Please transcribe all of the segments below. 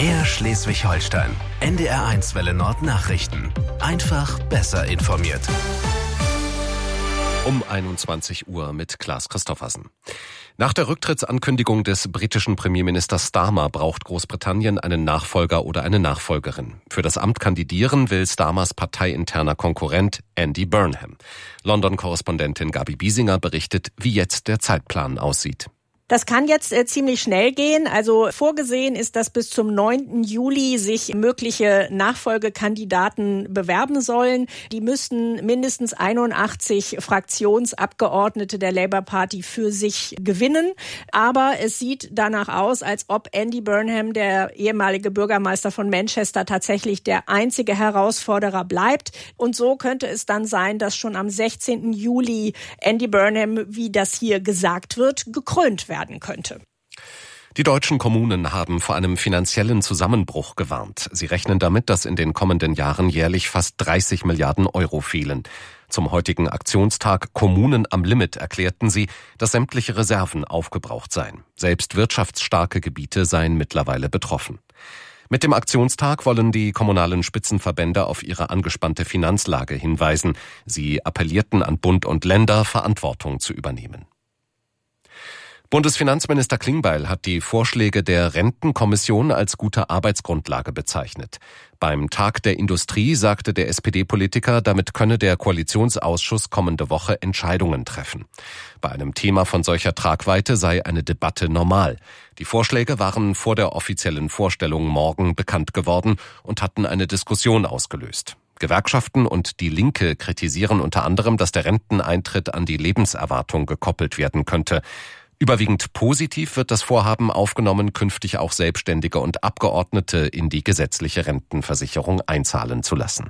MDR Schleswig-Holstein. NDR1 Welle Nord Nachrichten. Einfach besser informiert. Um 21 Uhr mit Klaas Christoffersen. Nach der Rücktrittsankündigung des britischen Premierministers Starmer braucht Großbritannien einen Nachfolger oder eine Nachfolgerin. Für das Amt kandidieren will Starmers parteiinterner Konkurrent Andy Burnham. London-Korrespondentin Gabi Biesinger berichtet, wie jetzt der Zeitplan aussieht. Das kann jetzt ziemlich schnell gehen. Also vorgesehen ist, dass bis zum 9. Juli sich mögliche Nachfolgekandidaten bewerben sollen. Die müssten mindestens 81 Fraktionsabgeordnete der Labour Party für sich gewinnen. Aber es sieht danach aus, als ob Andy Burnham, der ehemalige Bürgermeister von Manchester, tatsächlich der einzige Herausforderer bleibt. Und so könnte es dann sein, dass schon am 16. Juli Andy Burnham, wie das hier gesagt wird, gekrönt werden könnte. Die deutschen Kommunen haben vor einem finanziellen Zusammenbruch gewarnt. Sie rechnen damit, dass in den kommenden Jahren jährlich fast 30 Milliarden Euro fehlen. Zum heutigen Aktionstag Kommunen am Limit erklärten sie, dass sämtliche Reserven aufgebraucht seien. Selbst wirtschaftsstarke Gebiete seien mittlerweile betroffen. Mit dem Aktionstag wollen die kommunalen Spitzenverbände auf ihre angespannte Finanzlage hinweisen. Sie appellierten an Bund und Länder, Verantwortung zu übernehmen. Bundesfinanzminister Klingbeil hat die Vorschläge der Rentenkommission als gute Arbeitsgrundlage bezeichnet. Beim Tag der Industrie sagte der SPD-Politiker, damit könne der Koalitionsausschuss kommende Woche Entscheidungen treffen. Bei einem Thema von solcher Tragweite sei eine Debatte normal. Die Vorschläge waren vor der offiziellen Vorstellung morgen bekannt geworden und hatten eine Diskussion ausgelöst. Gewerkschaften und die Linke kritisieren unter anderem, dass der Renteneintritt an die Lebenserwartung gekoppelt werden könnte. Überwiegend positiv wird das Vorhaben aufgenommen, künftig auch Selbstständige und Abgeordnete in die gesetzliche Rentenversicherung einzahlen zu lassen.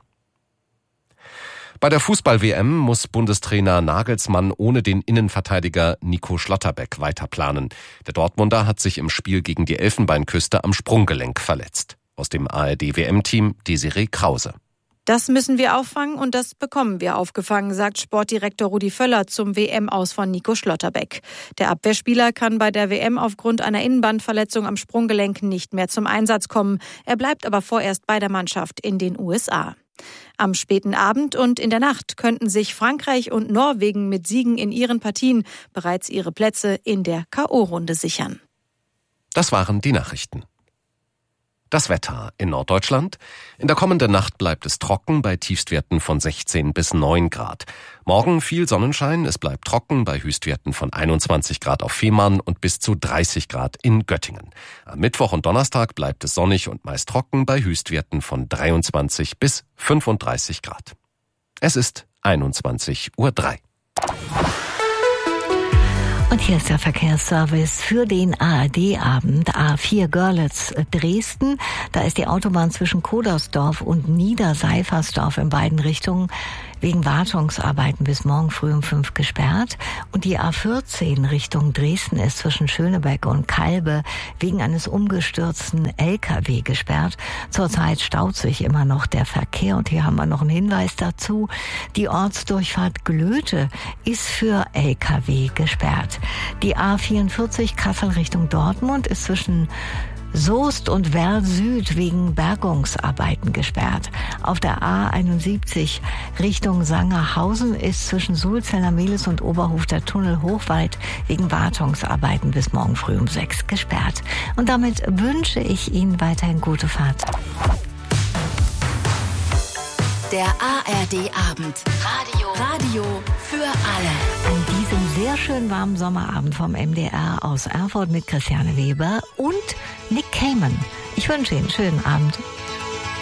Bei der Fußball-WM muss Bundestrainer Nagelsmann ohne den Innenverteidiger Nico Schlotterbeck weiterplanen. Der Dortmunder hat sich im Spiel gegen die Elfenbeinküste am Sprunggelenk verletzt. Aus dem ARD-WM-Team Desiree Krause. Das müssen wir auffangen und das bekommen wir aufgefangen, sagt Sportdirektor Rudi Völler zum WM-Aus von Nico Schlotterbeck. Der Abwehrspieler kann bei der WM aufgrund einer Innenbandverletzung am Sprunggelenk nicht mehr zum Einsatz kommen. Er bleibt aber vorerst bei der Mannschaft in den USA. Am späten Abend und in der Nacht könnten sich Frankreich und Norwegen mit Siegen in ihren Partien bereits ihre Plätze in der K.O.-Runde sichern. Das waren die Nachrichten. Das Wetter in Norddeutschland. In der kommenden Nacht bleibt es trocken bei Tiefstwerten von 16 bis 9 Grad. Morgen viel Sonnenschein, es bleibt trocken bei Höchstwerten von 21 Grad auf Fehmarn und bis zu 30 Grad in Göttingen. Am Mittwoch und Donnerstag bleibt es sonnig und meist trocken bei Höchstwerten von 23 bis 35 Grad. Es ist 21:03 Uhr. Und hier ist der Verkehrsservice für den ARD-Abend A4 Görlitz-Dresden. Da ist die Autobahn zwischen Kodersdorf und Niederseifersdorf in beiden Richtungen wegen Wartungsarbeiten bis morgen früh um 5 gesperrt. Und die A14 Richtung Dresden ist zwischen Schönebeck und Kalbe wegen eines umgestürzten LKW gesperrt. Zurzeit staut sich immer noch der Verkehr. Und hier haben wir noch einen Hinweis dazu. Die Ortsdurchfahrt Glöte ist für LKW gesperrt. Die A44 Kassel Richtung Dortmund ist zwischen Soest und Werl Süd wegen Bergungsarbeiten gesperrt. Auf der A71 Richtung Sangerhausen ist zwischen Sulzeller Mehlis und Oberhof der Tunnel Hochwald wegen Wartungsarbeiten bis morgen früh um 6 gesperrt. Und damit wünsche ich Ihnen weiterhin gute Fahrt. Der ARD-Abend. Radio für alle. An diesem sehr schön warmen Sommerabend vom MDR aus Erfurt mit Christiane Weber und Nick Kamen. Ich wünsche Ihnen einen schönen Abend.